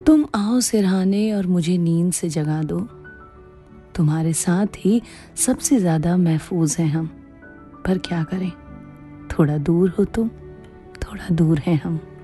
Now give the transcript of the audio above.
तुम आओ सिरहाने और मुझे नींद से जगा दो। तुम्हारे साथ ही सबसे ज़्यादा महफूज हैं हम, पर क्या करें, थोड़ा दूर हो तुम, थोड़ा दूर हैं हम।